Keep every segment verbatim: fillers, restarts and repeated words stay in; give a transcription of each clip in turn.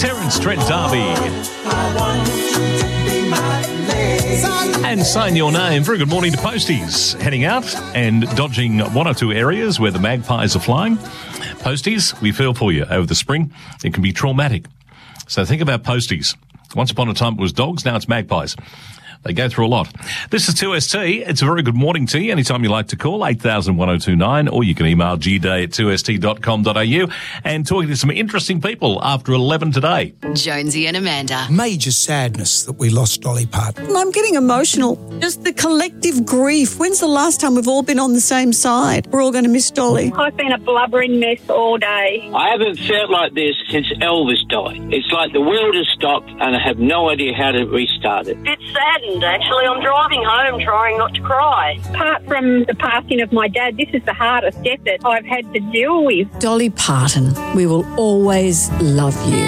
Terence Trent D'Arby. And saying your name. Very good morning to Posties. Heading out and dodging one or two areas where the magpies are flying. Posties, we feel for you over the spring. It can be traumatic. So think about posties. Once upon a time it was dogs, now it's magpies. They go through a lot. This is two S T. It's a very good morning to you. Anytime you like to call, eight thousand one oh two nine, or you can email g day at two s t dot com dot a u and talking to some interesting people after eleven today. Jonesy and Amanda. Major sadness that we lost Dolly Parton. I'm getting emotional. Just the collective grief. When's the last time we've all been on the same side? We're all going to miss Dolly. I've been a blubbering mess all day. I haven't felt like this since Elvis died. It's like the world has stopped and I have no idea how to restart it. It's saddened. Actually, I'm driving home trying not to cry. Apart from the passing of my dad, this is the hardest death that I've had to deal with. Dolly Parton, we will always love you.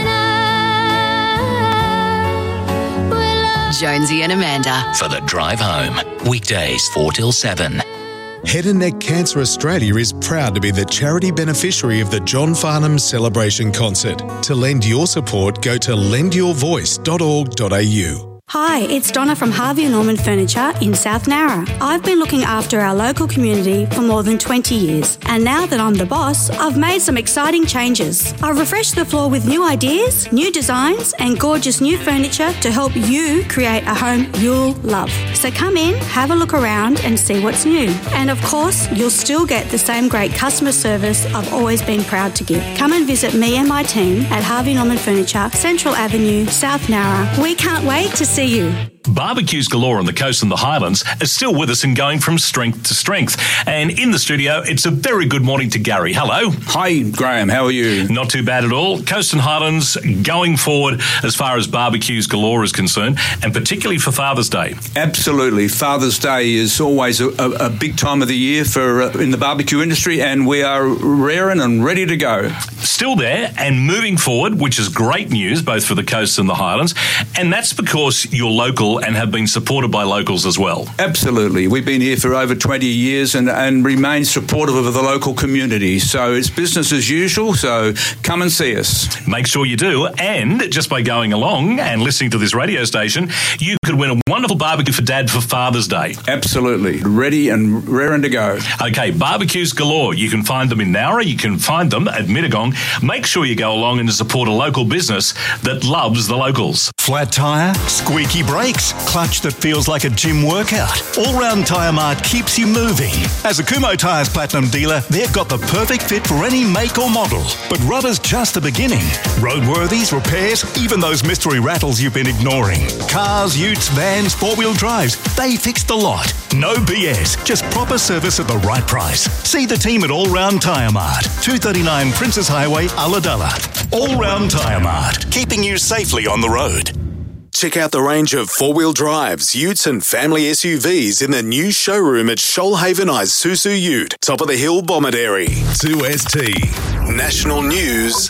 Jonesy and Amanda. For the drive home. Weekdays four till seven. Head and Neck Cancer Australia is proud to be the charity beneficiary of the John Farnham Celebration Concert. To lend your support, go to lend your voice dot org dot a u. Hi, it's Donna from Harvey Norman Furniture in South Nowra. I've been looking after our local community for more than twenty years, and now that I'm the boss, I've made some exciting changes. I've refreshed the floor with new ideas, new designs, and gorgeous new furniture to help you create a home you'll love. So come in, have a look around, and see what's new. And of course, you'll still get the same great customer service I've always been proud to give. Come and visit me and my team at Harvey Norman Furniture, Central Avenue, South Nowra. We can't wait to see you. Barbecues galore on the coast and the Highlands are still with us and going from strength to strength. And in the studio, it's a very good morning to Gary. Hello. Hi, Graham. How are you? Not too bad at all. Coast and Highlands going forward as far as barbecues galore is concerned, and particularly for Father's Day. Absolutely. Father's Day is always a, a, a big time of the year for uh, in the barbecue industry, and we are raring and ready to go. Still there and moving forward, which is great news, both for the coast and the Highlands. And that's because you're local and have been supported by locals as well. Absolutely. We've been here for over twenty years and, and remain supportive of the local community. So it's business as usual, so come and see us. Make sure you do. And just by going along and listening to this radio station, you could win a wonderful barbecue for Dad for Father's Day. Absolutely. Ready and raring to go. Okay, barbecues galore. You can find them in Nowra. You can find them at Mittagong. Make sure you go along and support a local business that loves the locals. Flat tyre, squeaky brakes, clutch that feels like a gym workout. All-Round Tyre Mart keeps you moving. As a Kumho Tyres Platinum dealer, they've got the perfect fit for any make or model. But rubber's just the beginning. Roadworthies, repairs, even those mystery rattles you've been ignoring. Cars, utes, vans, four-wheel drives, they fix the lot. No B S, just proper service at the right price. See the team at All-Round Tyre Mart, two thirty-nine Princess Highway, Ulladulla. All-Round Tyre Mart, keeping you safely on the road. Check out the range of four-wheel drives, utes and family S U Vs in the new showroom at Shoalhaven Isuzu Ute, top of the hill, Bomaderry. two S T National News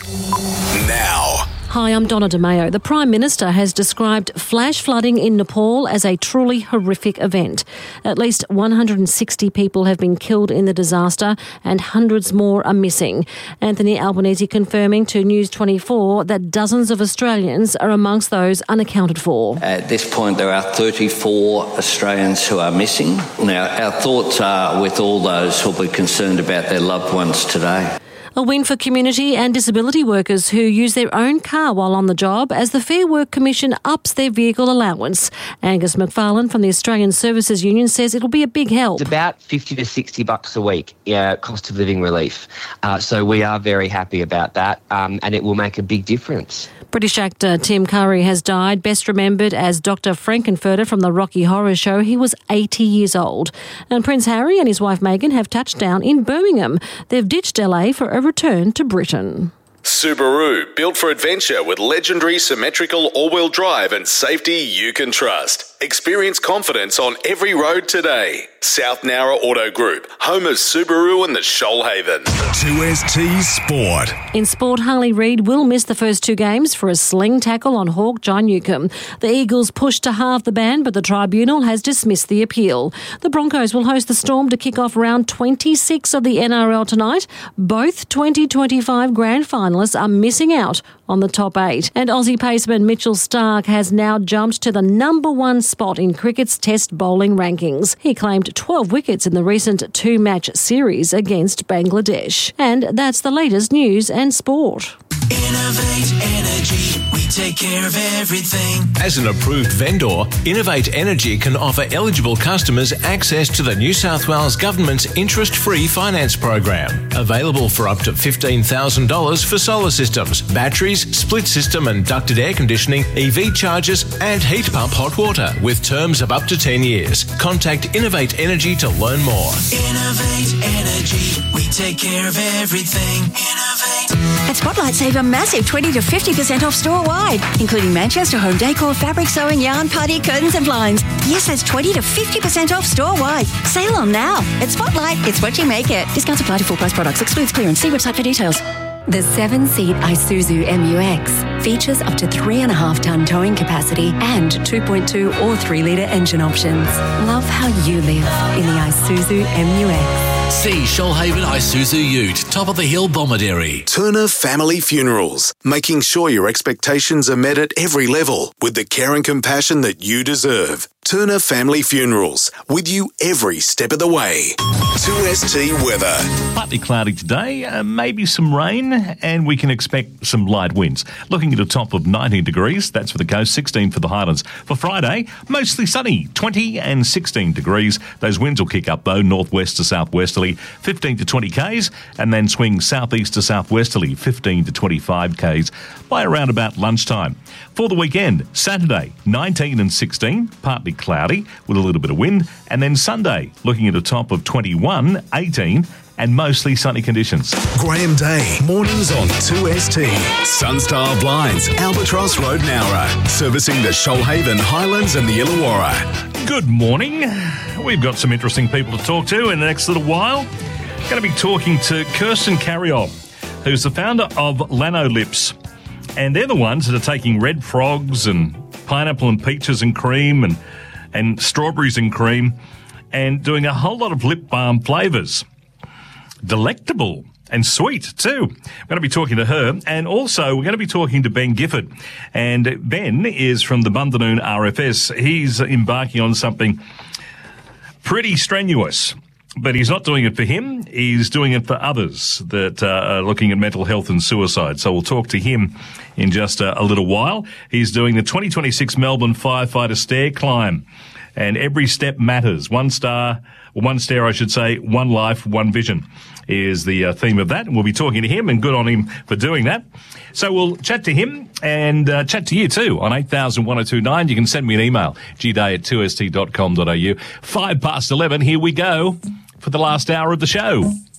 now. Hi, I'm Donna DeMayo. The Prime Minister has described flash flooding in Nepal as a truly horrific event. At least one hundred sixty people have been killed in the disaster and hundreds more are missing. Anthony Albanese confirming to News twenty-four that dozens of Australians are amongst those unaccounted for. At this point, there are thirty-four Australians who are missing. Now, our thoughts are with all those who will be concerned about their loved ones today. A win for community and disability workers who use their own car while on the job as the Fair Work Commission ups their vehicle allowance. Angus McFarlane from the Australian Services Union says it'll be a big help. It's about fifty to sixty bucks a week, yeah, cost of living relief. Uh, so we are very happy about that, um, and it will make a big difference. British actor Tim Curry has died, best remembered as Doctor Frankenfurter from the Rocky Horror Show. He was eighty years old. And Prince Harry and his wife Meghan have touched down in Birmingham. They've ditched L A for a return to Britain. Subaru, built for adventure with legendary symmetrical all-wheel drive and safety you can trust. Experience confidence on every road today. South Nowra Auto Group, home of Subaru and the Shoalhaven. two S T Sport. In sport, Harley Reid will miss the first two games for a sling tackle on Hawk John Newcomb. The Eagles pushed to halve the ban, but the tribunal has dismissed the appeal. The Broncos will host the Storm to kick off round twenty-six of the N R L tonight. Both twenty twenty-five grand finalists are missing out on the top eight. And Aussie paceman Mitchell Starc has now jumped to the number one spot in cricket's Test bowling rankings. He claimed twelve wickets in the recent two-match series against Bangladesh. And that's the latest news and sport. Innovate Energy, we take care of everything. As an approved vendor, Innovate Energy can offer eligible customers access to the New South Wales Government's interest-free finance program. Available for up to fifteen thousand dollars for solar systems, batteries, split system and ducted air conditioning, E V chargers and heat pump hot water with terms of up to ten years. Contact Innovate Energy to learn more. Innovate Energy, we take care of everything. Innovate. At Spotlight, save a massive twenty to fifty percent off store-wide, including Manchester home decor, fabric sewing, yarn, party, curtains and blinds. Yes, that's twenty to fifty percent off store-wide. Sale on now. At Spotlight, it's what you make it. Discounts apply to full-price products. Excludes clearance. See website for details. The seven-seat Isuzu M U X features up to three and a half ton towing capacity and two point two or three litre engine options. Love how you live in the Isuzu M U X. See Shoalhaven Isuzu Ute, top of the hill, Bomaderry. Turner Family Funerals, making sure your expectations are met at every level with the care and compassion that you deserve. Turner Family Funerals, with you every step of the way. two S T weather. Partly cloudy today, uh, maybe some rain, and we can expect some light winds. Looking at a top of nineteen degrees, that's for the coast, sixteen for the highlands. For Friday, mostly sunny, twenty and sixteen degrees. Those winds will kick up, though, northwest to southwesterly, fifteen to twenty k's, and then swing southeast to southwesterly, fifteen to twenty-five k's, by around about lunchtime. For the weekend, Saturday, nineteen and sixteen, partly cloudy with a little bit of wind, and then Sunday, looking at a top of twenty-one, eighteen, and mostly sunny conditions. Graham Day, mornings on two S T. Sunstar Blinds, Albatross Road, Nowra. Servicing the Shoalhaven, Highlands and the Illawarra. Good morning. We've got some interesting people to talk to in the next little while. Going to be talking to Kirsten Carriol, who's the founder of Lanolips. And they're the ones that are taking red frogs and pineapple and peaches and cream and, and strawberries and cream and doing a whole lot of lip balm flavours. Delectable and sweet too. We're going to be talking to her, and also we're going to be talking to Ben Gifford. And Ben is from the Bundanoon R F S. He's embarking on something pretty strenuous, but he's not doing it for him. He's doing it for others that uh, are looking at mental health and suicide. So we'll talk to him in just a, a little while. He's doing the twenty twenty-six Melbourne Firefighter Stair Climb, and every step matters. One star, one stair, I should say, one life, one vision is the uh, theme of that. And we'll be talking to him, and good on him for doing that. So we'll chat to him and uh, chat to you too on eight thousand one oh two nine. You can send me an email, g day at two s t dot com dot a u. Five past eleven, here we go for the last hour of the show.